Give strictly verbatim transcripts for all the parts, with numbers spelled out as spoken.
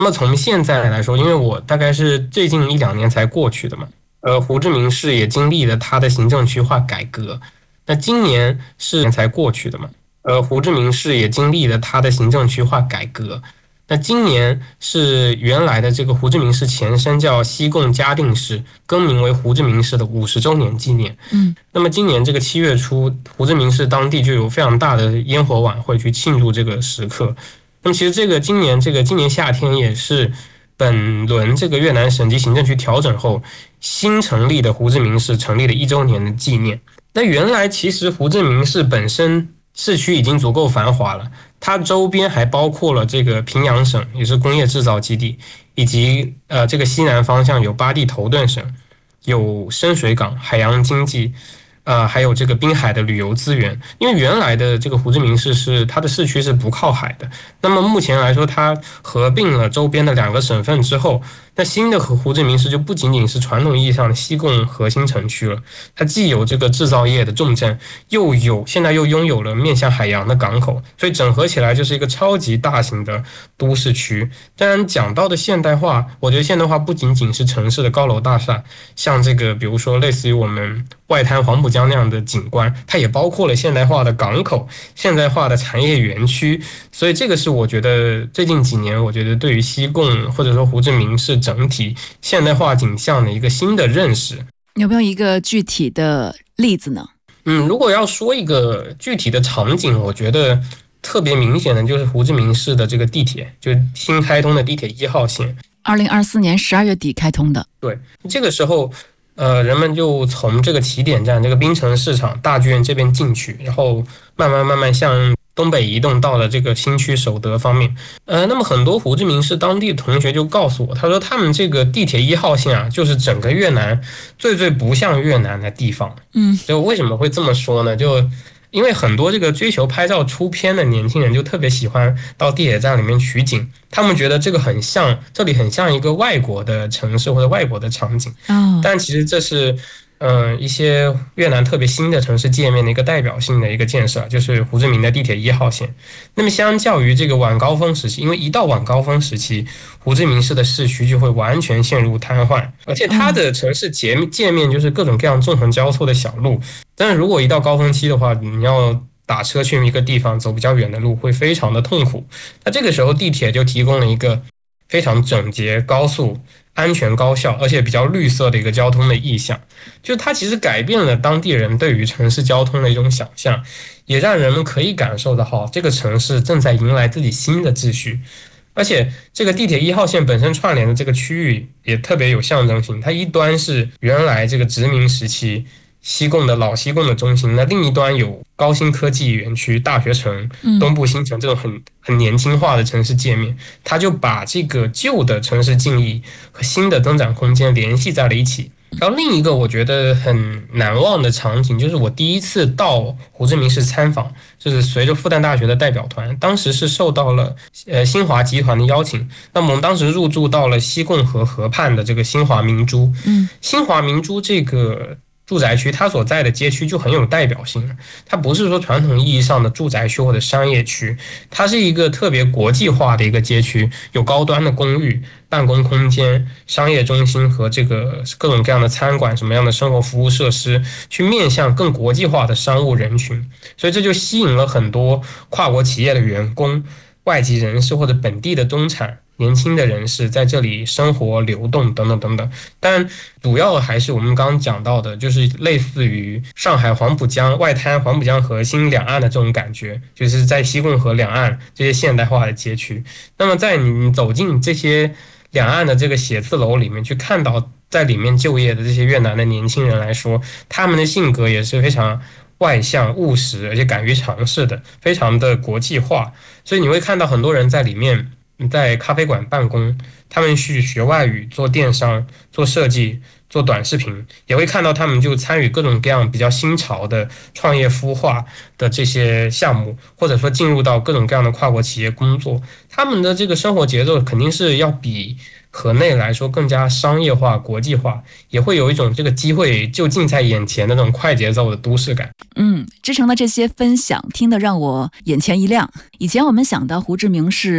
那么从现在来说，因为我大概是最近一两年才过去的嘛，呃，胡志明市也经历了它的行政区划改革。那今年是才过去的嘛，呃，胡志明市也经历了它的行政区划改革。那今年是原来的这个胡志明市前身叫西贡嘉定市，更名为胡志明市的五十周年纪念。 嗯， 那么今年这个七月初，胡志明市当地就有非常大的烟火晚会去庆祝这个时刻。那么其实这个今年这个今年夏天也是本轮这个越南省级行政区调整后新成立的胡志明市成立了一周年的纪念。那原来其实胡志明市本身市区已经足够繁华了，它周边还包括了这个平阳省，也是工业制造基地，以及呃这个西南方向有巴地头顿省，有深水港、海洋经济。呃，还有这个滨海的旅游资源，因为原来的这个胡志明市是它的市区是不靠海的，那么目前来说，它合并了周边的两个省份之后，那新的胡志明市就不仅仅是传统意义上的西贡核心城区了，它既有这个制造业的重镇，又有现在又拥有了面向海洋的港口，所以整合起来就是一个超级大型的都市区。当然，讲到的现代化，我觉得现代化不仅仅是城市的高楼大厦，像这个比如说类似于我们外滩黄浦江那样的景观，它也包括了现代化的港口、现代化的产业园区，所以这个是我觉得最近几年，我觉得对于西贡或者说胡志明市整体现代化景象的一个新的认识。 有没有一个具体的例子呢？ 嗯，如果要说一个具体的场景，我觉得特别明显的就是胡志明市的这个地铁，就是新开通的地铁一号线， 二零二四年十二月底开通的。 对，这个时候。呃，人们就从这个起点站，这个滨城市场大剧院这边进去，然后慢慢慢慢向东北移动到了这个新区守德方面。呃，那么很多胡志明市当地的同学就告诉我，他说他们这个地铁一号线啊，就是整个越南最最不像越南的地方。 嗯， 就为什么会这么说呢？就因为很多这个追求拍照出片的年轻人就特别喜欢到地铁站里面取景，他们觉得这个很像，这里很像一个外国的城市或者外国的场景。 哦， 但其实这是嗯、呃、一些越南特别新的城市界面的一个代表性的一个建设，就是胡志明的地铁一号线。那么相较于这个晚高峰时期，因为一到晚高峰时期，胡志明市的市区就会完全陷入瘫痪，而且它的城市界界面就是各种各样纵横交错的小路。但是如果一到高峰期的话，你要打车去一个地方走比较远的路会非常的痛苦。那这个时候地铁就提供了一个非常整洁、高速、安全、高效，而且比较绿色的一个交通的意象。就是它其实改变了当地人对于城市交通的一种想象，也让人们可以感受到哈，这个城市正在迎来自己新的秩序。而且这个地铁一号线本身串联的这个区域也特别有象征性，它一端是原来这个殖民时期西贡的老西贡的中心，那另一端有高新科技园区、大学城、东部新城这种很很年轻化的城市界面，它就把这个旧的城市记忆和新的增长空间联系在了一起。然后另一个我觉得很难忘的场景，就是我第一次到胡志明市参访，就是随着复旦大学的代表团，当时是受到了呃新华集团的邀请，那么我们当时入住到了西贡河河畔的这个新华明珠。 嗯， 新华明珠这个住宅区，它所在的街区就很有代表性了。它不是说传统意义上的住宅区或者商业区，它是一个特别国际化的一个街区，有高端的公寓、办公空间、商业中心和这个各种各样的餐馆、什么样的生活服务设施，去面向更国际化的商务人群。所以这就吸引了很多跨国企业的员工、外籍人士或者本地的中产。年轻的人士在这里生活、流动等等等等，但主要还是我们刚刚讲到的，就是类似于上海黄浦江外滩、黄浦江核心两岸的这种感觉，就是在西贡河两岸这些现代化的街区。那么在你走进这些两岸的这个写字楼里面去看到在里面就业的这些越南的年轻人来说，他们的性格也是非常外向、务实，而且敢于尝试的，非常的国际化。所以你会看到很多人在里面。在咖啡馆办公，他们去学外语、做电商、做设计、做短视频，也会看到他们就参与各种各样比较新潮的创业孵化的这些项目，或者说进入到各种各样的跨国企业工作。他们的这个生活节奏肯定是要比河内来说更加商业化、国际化，也会有一种这个机会就近在眼前的那种快节奏的都市感。 嗯，志成的这些分享听得让我眼前一亮。以前我们想到胡志明市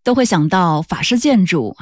都会想到法式建筑